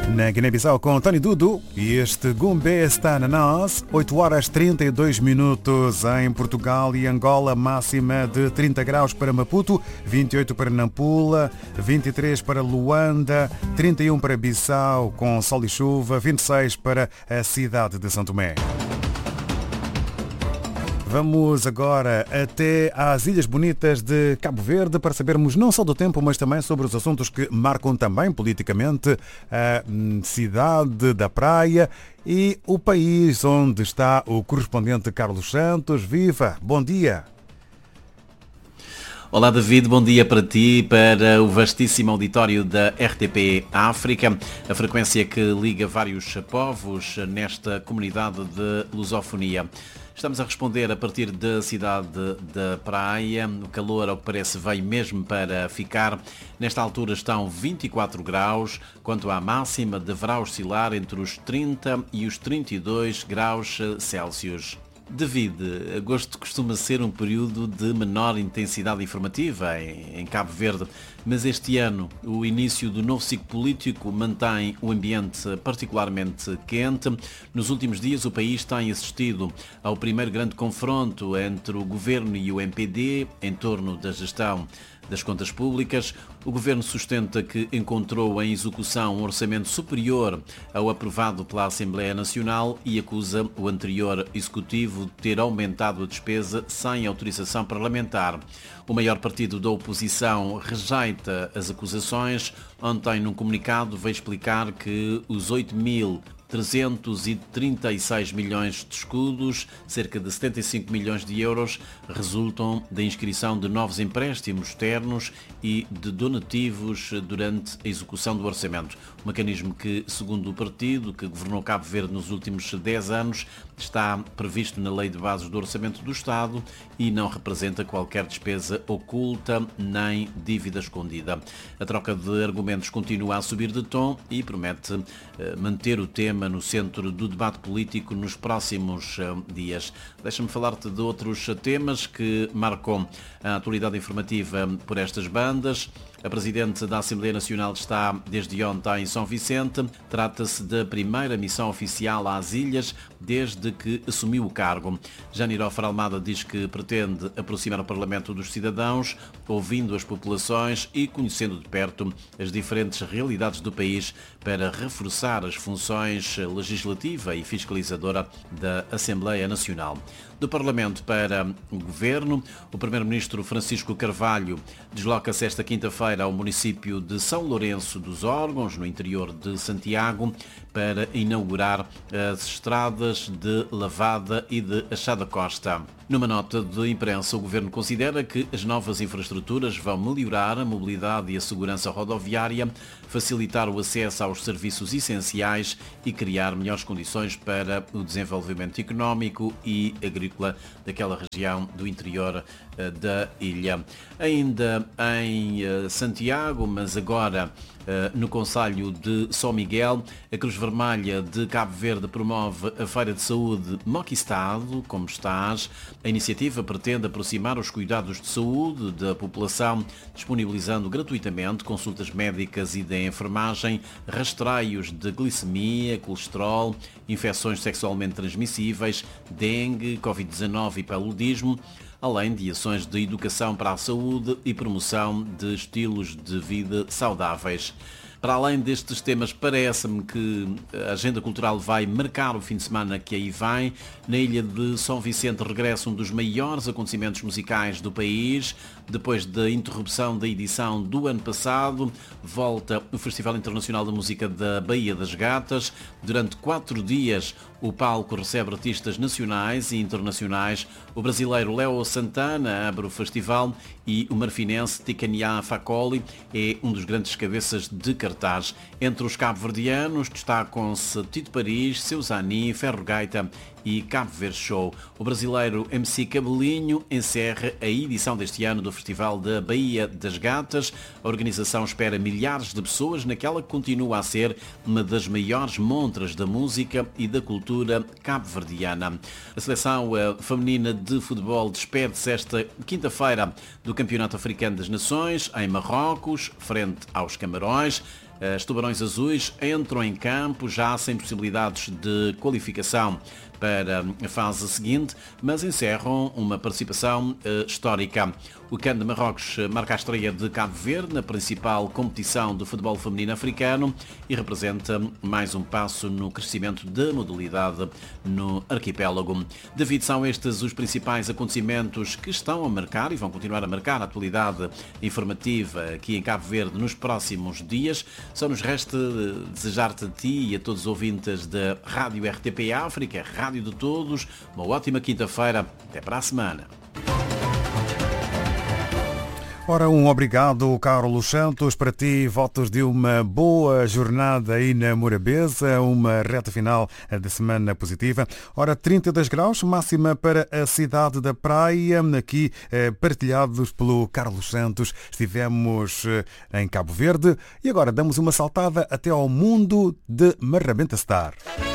Na Guiné-Bissau com Tony Dudu e este Gumbé está na nós. 8 horas 32 minutos em Portugal e Angola, máxima de 30 graus para Maputo, 28 para Nampula, 23 para Luanda, 31 para Bissau com sol e chuva, 26 para a cidade de São Tomé. Vamos agora até às Ilhas Bonitas de Cabo Verde para sabermos não só do tempo, mas também sobre os assuntos que marcam também politicamente a cidade da praia e o país onde está o correspondente Carlos Santos. Viva! Bom dia! Olá David, bom dia para ti, para o vastíssimo auditório da RTP África, a frequência que liga vários povos nesta comunidade de lusofonia. Estamos a responder a partir da cidade da praia. O calor, ao que parece, veio mesmo para ficar. Nesta altura estão 24 graus, quanto à máxima deverá oscilar entre os 30 e os 32 graus Celsius. David, agosto costuma ser um período de menor intensidade informativa em Cabo Verde, mas este ano o início do novo ciclo político mantém o ambiente particularmente quente. Nos últimos dias o país tem assistido ao primeiro grande confronto entre o Governo e o MPD em torno da gestão das contas públicas. O Governo sustenta que encontrou em execução um orçamento superior ao aprovado pela Assembleia Nacional e acusa o anterior Executivo de ter aumentado a despesa sem autorização parlamentar. O maior partido da oposição rejeita as acusações. Ontem, num comunicado, veio explicar que os 8.336 milhões de escudos, cerca de 75 milhões de euros, resultam da inscrição de novos empréstimos externos e de donativos durante a execução do orçamento. Um mecanismo que, segundo o partido que governou Cabo Verde nos últimos 10 anos, está previsto na Lei de Bases do Orçamento do Estado e não representa qualquer despesa oculta nem dívida escondida. A troca de argumentos continua a subir de tom e promete manter o tema no centro do debate político nos próximos dias. Deixa-me falar-te de outros temas que marcam a atualidade informativa por estas bandas. A Presidente da Assembleia Nacional está desde ontem em São Vicente. Trata-se da primeira missão oficial às ilhas desde que assumiu o cargo. Janirofer Almada diz que pretende aproximar o Parlamento dos cidadãos, ouvindo as populações e conhecendo de perto as diferentes realidades do país para reforçar as funções legislativa e fiscalizadora da Assembleia Nacional. Do Parlamento para o Governo, o Primeiro-Ministro Francisco Carvalho desloca-se esta quinta-feira ao município de São Lourenço dos Órgãos, no interior de Santiago, para inaugurar as estradas de Lavada e de Achada Costa. Numa nota de imprensa, o Governo considera que as novas infraestruturas vão melhorar a mobilidade e a segurança rodoviária, facilitar o acesso aos serviços essenciais e criar melhores condições para o desenvolvimento económico e agrícola daquela região do interior da ilha. Ainda em Santiago, mas agora no concelho de São Miguel, a Cruz Vermelha de Cabo Verde promove a Feira de Saúde Moquistado, como estás. A iniciativa pretende aproximar os cuidados de saúde da população, disponibilizando gratuitamente consultas médicas e de enfermagem, rastreios de glicemia, colesterol, infecções sexualmente transmissíveis, dengue, Covid-19 e paludismo, além de ações de educação para a saúde e promoção de estilos de vida saudáveis. Para além destes temas, parece-me que a agenda cultural vai marcar o fim de semana que aí vem. Na ilha de São Vicente regressa um dos maiores acontecimentos musicais do país. Depois da interrupção da edição do ano passado, volta o Festival Internacional da Música da Baía das Gatas. Durante 4 dias, o palco recebe artistas nacionais e internacionais. O brasileiro Léo Santana abre o festival e o marfinense Ticania Facoli é um dos grandes cabeças de cartaz. Entre os cabo-verdianos destacam-se Tito Paris, Seusani, Ferro Gaita e Cabo Verde Show. O brasileiro MC Cabelinho encerra a edição deste ano do Festival da Baía das Gatas. A organização espera milhares de pessoas naquela que continua a ser uma das maiores montras da música e da cultura cabo-verdiana. A seleção feminina de futebol despede-se esta quinta-feira do Campeonato Africano das Nações, em Marrocos, frente aos Camarões. Os Tubarões Azuis entram em campo já sem possibilidades de qualificação para a fase seguinte, mas encerram uma participação histórica. O CAN de Marrocos marca a estreia de Cabo Verde na principal competição de futebol feminino africano e representa mais um passo no crescimento da modalidade no arquipélago. Devido são estes os principais acontecimentos que estão a marcar e vão continuar a marcar a atualidade informativa aqui em Cabo Verde nos próximos dias. Só nos resta desejar-te a ti e a todos os ouvintes da Rádio RTP África, Rádio de Todos, uma ótima quinta-feira. Até para a semana. Ora, um obrigado, Carlos Santos. Para ti, votos de uma boa jornada aí na Morabeza, uma reta final de semana positiva. Ora, 32 graus, máxima para a cidade da Praia, aqui partilhados pelo Carlos Santos. Estivemos em Cabo Verde e agora damos uma saltada até ao mundo de Marramenta Star.